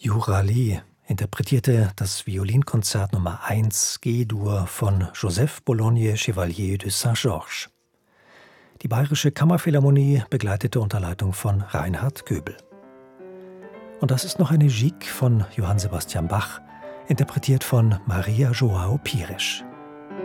Lee interpretierte das Violinkonzert Nummer 1 G-Dur von Joseph Bologne Chevalier de Saint-Georges. Die Bayerische Kammerphilharmonie begleitete unter Leitung von Reinhard Göbel. Und das ist noch eine Gigue von Johann Sebastian Bach, interpretiert von Maria João Pires.